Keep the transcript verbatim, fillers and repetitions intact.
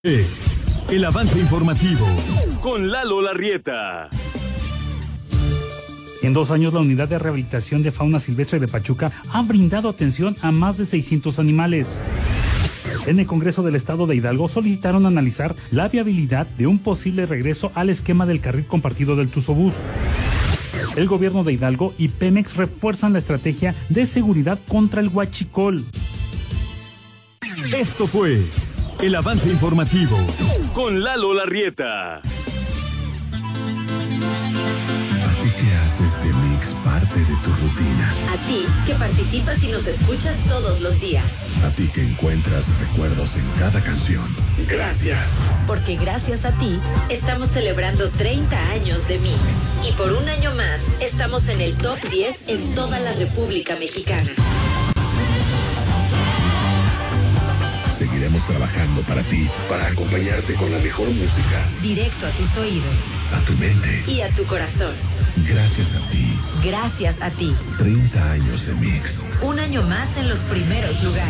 Es el avance informativo con Lalo Larrieta. En dos años, la Unidad de Rehabilitación de Fauna Silvestre de Pachuca ha brindado atención a más de seiscientos animales. En el Congreso del Estado de Hidalgo solicitaron analizar la viabilidad de un posible regreso al esquema del carril compartido del Tuzobús. El gobierno de Hidalgo y Pemex refuerzan la estrategia de seguridad contra el huachicol. Esto fue el avance informativo con Lalo Larrieta. ¿A ti que haces de Mix parte de tu rutina? A ti que participas y nos escuchas todos los días. A ti que encuentras recuerdos en cada canción. Gracias. Porque gracias a ti estamos celebrando treinta años de Mix. Y por un año más estamos en el top diez en toda la República Mexicana. Seguiremos trabajando para ti, para acompañarte con la mejor música. Directo a tus oídos. A tu mente. Y a tu corazón. Gracias a ti. Gracias a ti. treinta años de Mix. Un año más en los primeros lugares.